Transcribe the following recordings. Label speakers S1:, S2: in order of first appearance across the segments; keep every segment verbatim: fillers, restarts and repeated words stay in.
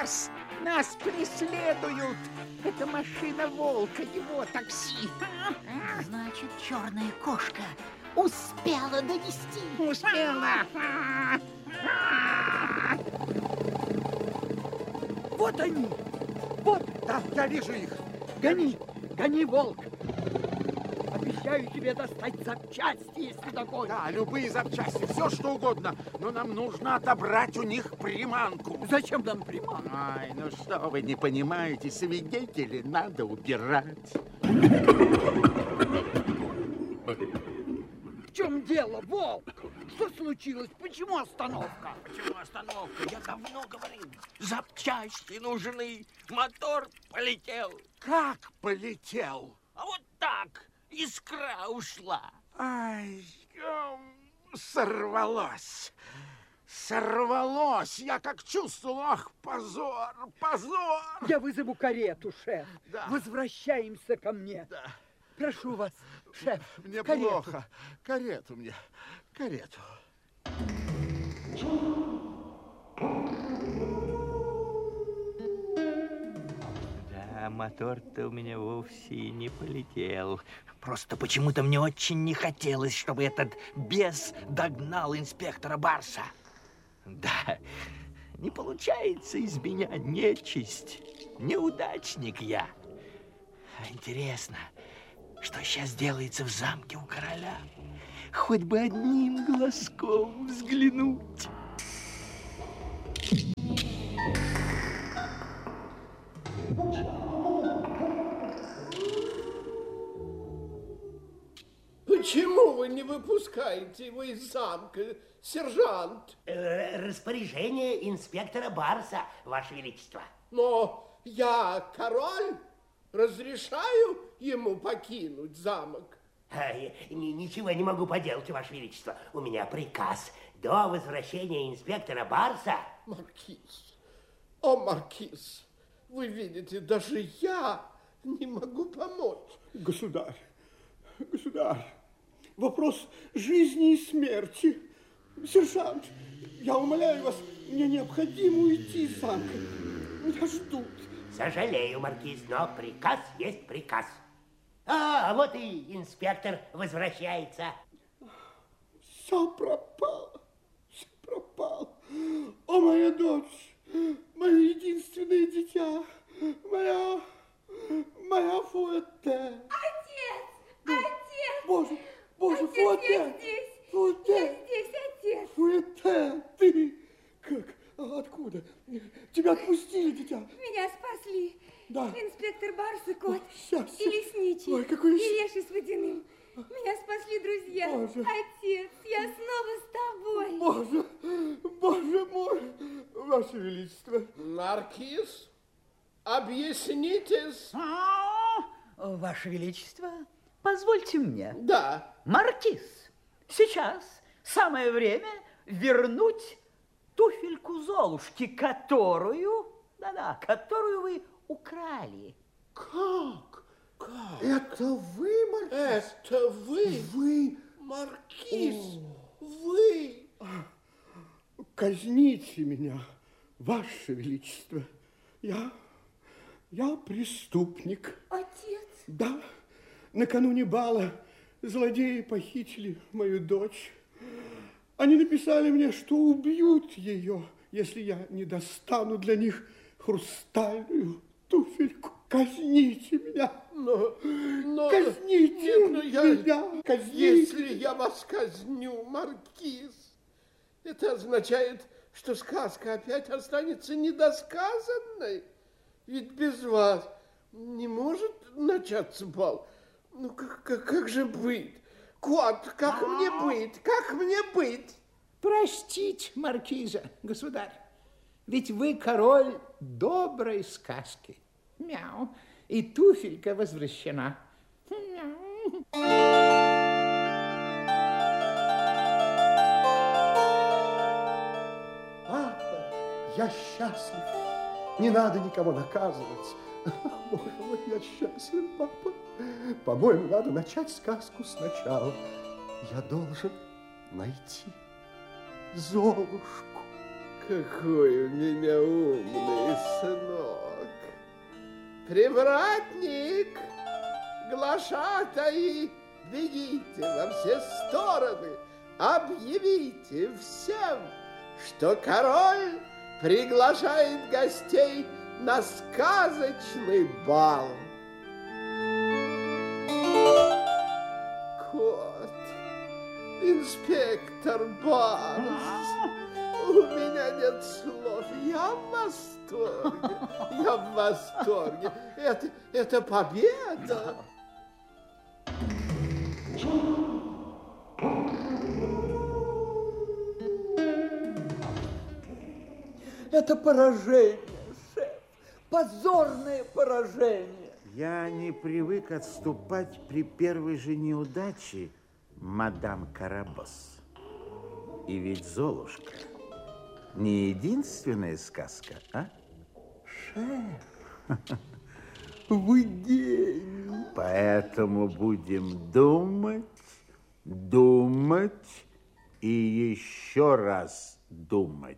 S1: Барс! Нас преследуют! Это машина Волка, его такси.
S2: Значит, черная кошка успела донести.
S1: Успела.
S3: Вот они! Вот!
S4: Да, я вижу их.
S3: Гони! Гони, Волк! Обещаю тебе достать запчасти, если догонишь.
S4: Да, любые запчасти, все что угодно. Но нам нужно отобрать у них приманку.
S3: Зачем нам приманку?
S4: Ай, ну что вы не понимаете, свидетелей надо убирать.
S3: В чем дело, Волк? Что случилось? Почему остановка?
S5: Почему остановка? Я давно говорил. Запчасти нужны. Мотор полетел.
S4: Как полетел?
S5: А вот так. Искра ушла.
S4: Ай, сорвалось. Сорвалось. Я как чувствовал. Ах, позор, позор.
S3: Я вызову карету, шеф.
S4: Да.
S3: Возвращаемся ко мне.
S4: Да.
S3: Прошу вас, шеф,
S4: Мне
S3: карету.
S4: плохо. Карету мне. Карету.
S5: Да, мотор-то у меня вовсе и не полетел. Просто почему-то мне очень не хотелось, чтобы этот бес догнал инспектора Барса. Да, не получается из меня нечисть. Неудачник я. Интересно, что сейчас делается в замке у короля? Хоть бы одним глазком взглянуть.
S6: Почему вы не выпускаете его из замка, сержант?
S7: Э, распоряжение инспектора Барса, Ваше Величество.
S6: Но я король, разрешаю ему покинуть замок.
S7: А, я ни- ничего не могу поделать, Ваше Величество. У меня приказ до возвращения инспектора Барса.
S6: Маркиз, о, Маркиз, вы видите, даже я не могу помочь.
S8: Государь, государь, вопрос жизни и смерти. Сержант, я умоляю вас, мне необходимо уйти из замка. Меня ждут.
S7: Сожалею, Маркиз, но приказ есть приказ. А, а вот и инспектор возвращается.
S8: Все пропало, все пропало. О, моя дочь, мое единственное дитя, моя, моя Фуэте.
S9: Отец, отец.
S8: Боже, боже,
S9: Отец,
S8: Фуэте.
S9: я здесь.
S8: Фуэте.
S9: Я здесь, отец.
S8: Фуэте, ты как? Откуда? Тебя отпустили, дитя?
S9: Меня спасли.
S8: Да.
S9: Инспектор Барс и кот.
S8: Счастье.
S9: И лесничий.
S8: Ой, какое
S9: И
S8: счастье.
S9: леший с водяным. Меня спасли друзья.
S8: Боже.
S9: Отец, я снова с тобой.
S8: Боже, боже мой, Ваше Величество.
S6: Маркиз, объяснитесь.
S2: Ваше Величество, позвольте мне.
S6: Да.
S2: Маркиз, сейчас самое время вернуть туфельку Золушки, которую, да-да, которую вы украли.
S6: Как? Как?
S8: Это вы, Маркиз?
S6: Это вы?
S8: Вы?
S6: Маркиз, вы?
S8: Казните меня, Ваше Величество. Я, я преступник.
S9: Отец.
S8: Да, накануне бала злодеи похитили мою дочь. Они написали мне, что убьют ее, если я не достану для них хрустальную туфельку. Казните меня.
S6: Но, но...
S8: Казните
S6: Нет, ну я...
S8: меня. Казните.
S6: Если я вас казню, Маркиз, это означает, что сказка опять останется недосказанной. Ведь без вас не может начаться бал. Ну, как, как, как же быть? Кот, как мне быть? Как мне быть?
S1: Простите, маркиза, государь, ведь вы король доброй сказки. Мяу. И туфелька возвращена. Мяу.
S8: А, я счастлив. Не надо никого наказывать. Боже мой, я счастлив, папа. По-моему, надо начать сказку сначала. Я должен найти Золушку.
S6: Какой у меня умный сынок. Привратник, глашатаи, бегите во все стороны, объявите всем, что король приглашает гостей на сказочный бал. Кот, инспектор Барс, у меня нет слов, я в восторге, я в восторге. Это, это победа.
S2: Это поражение, шеф, позорное поражение.
S10: Я не привык отступать при первой же неудаче, мадам Карабас. И ведь Золушка не единственная сказка, а?
S8: Шеф, вы гений.
S10: Поэтому будем думать, думать и еще раз думать.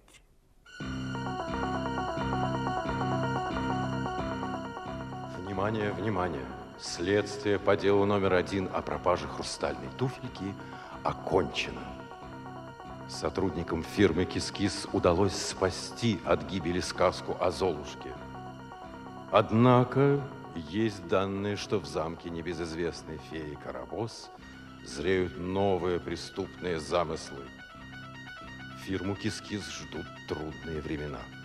S11: Внимание, внимание! Следствие по делу номер один о пропаже хрустальной туфельки окончено. Сотрудникам фирмы «Кис-Кис» удалось спасти от гибели сказку о Золушке. Однако есть данные, что в замке небезызвестной феи Карабос зреют новые преступные замыслы. Фирму «Кис-Кис» ждут трудные времена.